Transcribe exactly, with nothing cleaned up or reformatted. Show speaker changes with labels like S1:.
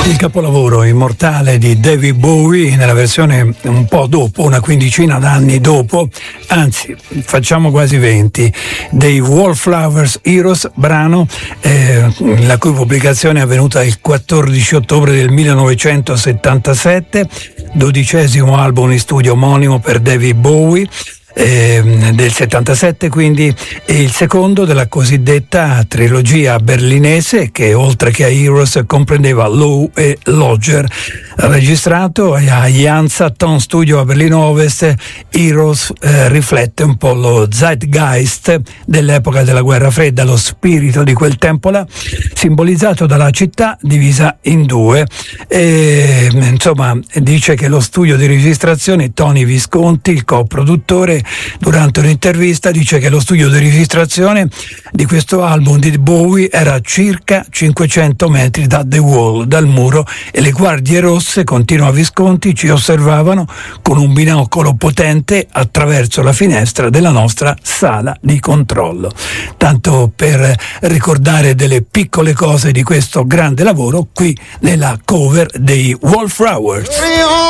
S1: Il capolavoro immortale di David Bowie nella versione un po' dopo, una quindicina d'anni dopo, anzi facciamo quasi venti, dei Wallflowers Heroes, brano eh, la cui pubblicazione è avvenuta il quattordici ottobre del millenovecentosettantasette, dodicesimo album in studio omonimo per David Bowie, del settantasette, quindi è il secondo della cosiddetta trilogia berlinese che oltre che a Heroes comprendeva Low e Lodger. Registrato a Jansa Ton Studio a Berlino Ovest, Heroes eh, riflette un po' lo zeitgeist dell'epoca della guerra fredda, lo spirito di quel tempo là, simbolizzato dalla città divisa in due. E, insomma, dice che lo studio di registrazione, Tony Visconti, il coproduttore, durante un'intervista dice che lo studio di registrazione di questo album di Bowie era a circa cinquecento metri da The Wall, dal muro, e le guardie rosse, continua Visconti, ci osservavano con un binocolo potente attraverso la finestra della nostra sala di controllo. Tanto per ricordare delle piccole cose di questo grande lavoro qui nella cover dei Wallflowers.